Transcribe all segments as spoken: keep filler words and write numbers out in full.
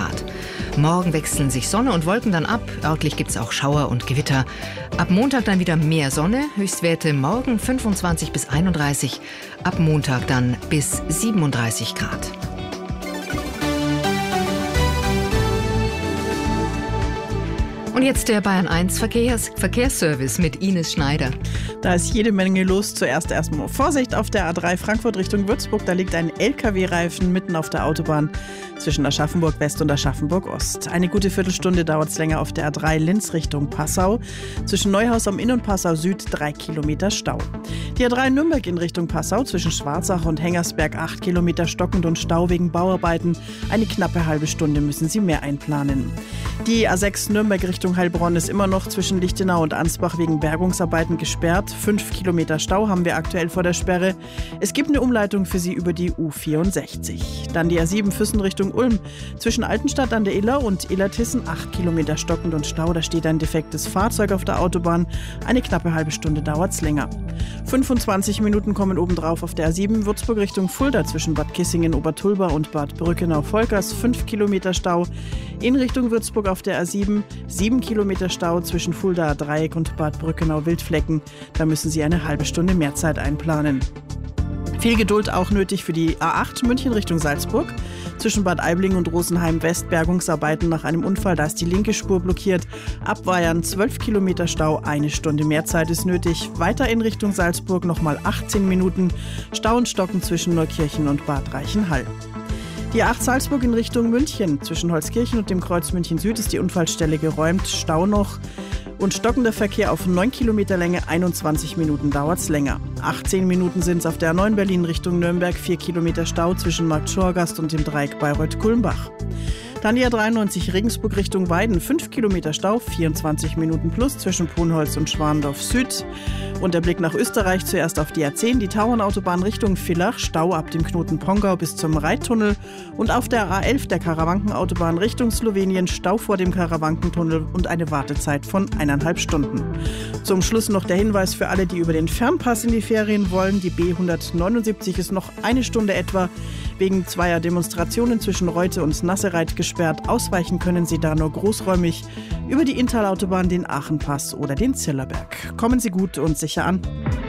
Grad. Morgen wechseln sich Sonne und Wolken dann ab. Örtlich gibt es auch Schauer und Gewitter. Ab Montag dann wieder mehr Sonne. Höchstwerte morgen fünfundzwanzig bis einunddreißig. Ab Montag dann bis siebenunddreißig Grad. Und jetzt der Bayern eins Verkehrs- Verkehrsservice mit Ines Schneider. Da ist jede Menge los. Zuerst erstmal Vorsicht auf der A drei Frankfurt Richtung Würzburg. Da liegt ein L K W-Reifen mitten auf der Autobahn zwischen Aschaffenburg West und Aschaffenburg Ost. Eine gute Viertelstunde dauert es länger auf der A drei Linz Richtung Passau. Zwischen Neuhaus am Inn und Passau Süd drei Kilometer Stau. Die A drei Nürnberg in Richtung Passau zwischen Schwarzach und Hengersberg acht Kilometer stockend und Stau wegen Bauarbeiten. Eine knappe halbe Stunde müssen Sie mehr einplanen. Die A sechs Nürnberg Richtung Heilbronn ist immer noch zwischen Lichtenau und Ansbach wegen Bergungsarbeiten gesperrt. Fünf Kilometer Stau haben wir aktuell vor der Sperre. Es gibt eine Umleitung für Sie über die U vierundsechzig. Dann die A sieben Füssen Richtung Ulm. Zwischen Altenstadt an der Iller und Illertissen acht Kilometer stockend und Stau. Da steht ein defektes Fahrzeug auf der Autobahn. Eine knappe halbe Stunde dauert's länger. fünfundzwanzig Minuten kommen obendrauf auf der A sieben Würzburg Richtung Fulda zwischen Bad Kissingen, Obertulba und Bad Brückenau-Volkers. fünf Kilometer Stau. In Richtung Würzburg auf der A sieben sieben Kilometer Stau zwischen Fulda Dreieck und Bad Brückenau-Wildflecken. Da müssen Sie eine halbe Stunde mehr Zeit einplanen. Viel Geduld auch nötig für die A acht München Richtung Salzburg. Zwischen Bad Aibling und Rosenheim West Bergungsarbeiten nach einem Unfall. Da ist die linke Spur blockiert. Abweiern zwölf Kilometer Stau, eine Stunde mehr Zeit ist nötig. Weiter in Richtung Salzburg nochmal achtzehn Minuten. Stau und Stocken zwischen Neukirchen und Bad Reichenhall. Die A acht Salzburg in Richtung München. Zwischen Holzkirchen und dem Kreuz München Süd ist die Unfallstelle geräumt. Stau noch. Und stockender Verkehr auf neun Kilometer Länge, einundzwanzig Minuten dauert's länger. achtzehn Minuten sind es auf der A neun Berlin Richtung Nürnberg, vier Kilometer Stau zwischen Markt Schorgast und dem Dreieck Bayreuth-Kulmbach. Dann die A dreiundneunzig Regensburg Richtung Weiden, fünf Kilometer Stau, vierundzwanzig Minuten plus zwischen Ponholz und Schwandorf Süd. Und der Blick nach Österreich zuerst auf die A zehn, die Tauernautobahn Richtung Villach, Stau ab dem Knoten Pongau bis zum Reittunnel. Und auf der A elf, der Karawankenautobahn Richtung Slowenien, Stau vor dem Karawankentunnel und eine Wartezeit von eineinhalb Stunden. Zum Schluss noch der Hinweis für alle, die über den Fernpass in die Ferien wollen. Die B hundertneunundsiebzig ist noch eine Stunde etwa wegen zweier Demonstrationen zwischen Reute und Nassereit gesperrt. Ausweichen können Sie da nur großräumig über die Inntal-Autobahn, den Aachenpass oder den Zillerberg. Kommen Sie gut und sicher an.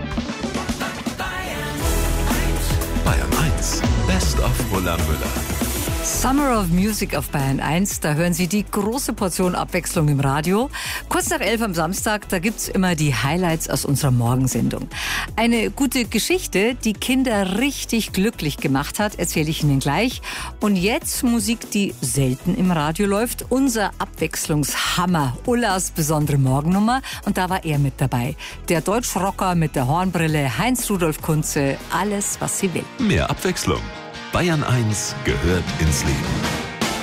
Bayern eins, Best of Roland Müller. Summer of Music auf Bayern eins, da hören Sie die große Portion Abwechslung im Radio. Kurz nach elf am Samstag, da gibt's immer die Highlights aus unserer Morgensendung. Eine gute Geschichte, die Kinder richtig glücklich gemacht hat, erzähle ich Ihnen gleich. Und jetzt Musik, die selten im Radio läuft. Unser Abwechslungshammer, Ullas besondere Morgennummer. Und da war er mit dabei. Der Deutschrocker mit der Hornbrille, Heinz-Rudolf Kunze, alles, was sie will. Mehr Abwechslung. Bayern eins gehört ins Leben.